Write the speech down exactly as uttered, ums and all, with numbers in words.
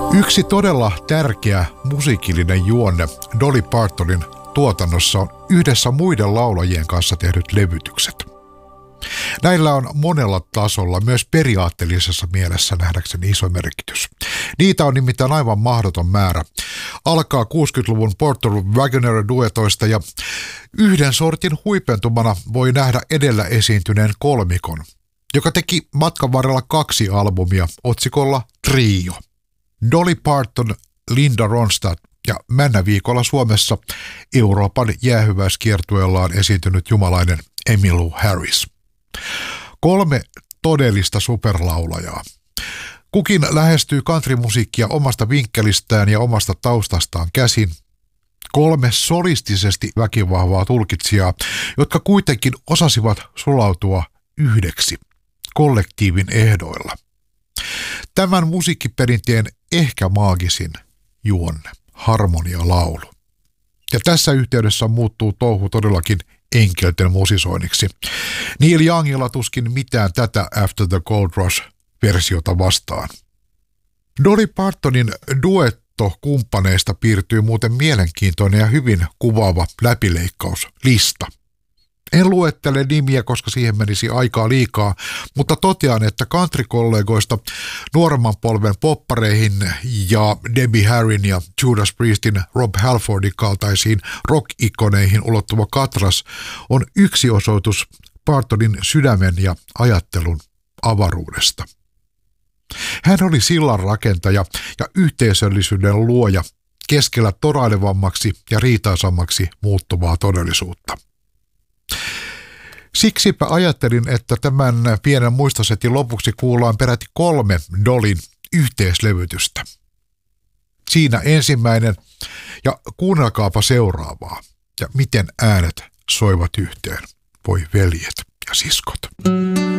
Yksi todella tärkeä musiikillinen juonne Dolly Partonin tuotannossa on yhdessä muiden laulajien kanssa tehdyt levytykset. Näillä on monella tasolla, myös periaatteellisessa mielessä nähdäkseni iso merkitys. Niitä on nimittäin aivan mahdoton määrä. Alkaa kuusikymmentäluvun Porter Wagoner-duetoista ja yhden sortin huipentumana voi nähdä edellä esiintyneen kolmikon, joka teki matkan varrella kaksi albumia otsikolla Trio. Dolly Parton, Linda Ronstadt ja männä viikolla Suomessa Euroopan jäähyväiskiertueellaan esiintynyt jumalainen Emmylou Harris. Kolme todellista superlaulajaa. Kukin lähestyy countrymusiikkia omasta vinkkelistään ja omasta taustastaan käsin. Kolme solistisesti väkivahvaa tulkitsijaa, jotka kuitenkin osasivat sulautua yhdeksi kollektiivin ehdoilla. Tämän musiikkiperinteen ehkä maagisin juonne, harmonialaulu. Ja tässä yhteydessä muuttuu touhu todellakin enkelten musisoinniksi. Neil Youngilla tuskin mitään tätä After the Gold Rush-versiota vastaan. Dolly Partonin duetto kumppaneista piirtyy muuten mielenkiintoinen ja hyvin kuvaava läpileikkauslista. En luettele nimiä, koska siihen menisi aikaa liikaa, mutta totean, että country-kollegoista nuoremman polven poppareihin ja Debbie Harryn ja Judas Priestin Rob Halfordin kaltaisiin rock-ikoneihin ulottuva katras on yksi osoitus Partonin sydämen ja ajattelun avaruudesta. Hän oli sillanrakentaja ja yhteisöllisyyden luoja keskellä torailevammaksi ja riitaisammaksi muuttuvaa todellisuutta. Siksipä ajattelin, että tämän pienen muistosetin lopuksi kuullaan peräti kolme Dollyn yhteislevytystä. Siinä ensimmäinen ja kuunnelkaapa seuraavaa ja miten äänet soivat yhteen, voi veljet ja siskot.